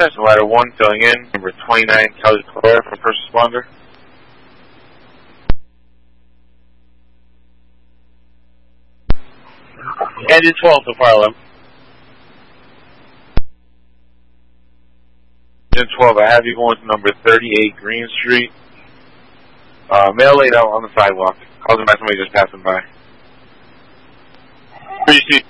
Attention, ladder 1 filling in, number 29, Kelly Claire for first responder. Engine 12 to fire alarm. Engine 12, I have you going to number 38 Green Street. Male laid out on the sidewalk. Causing by somebody just passing by. 3C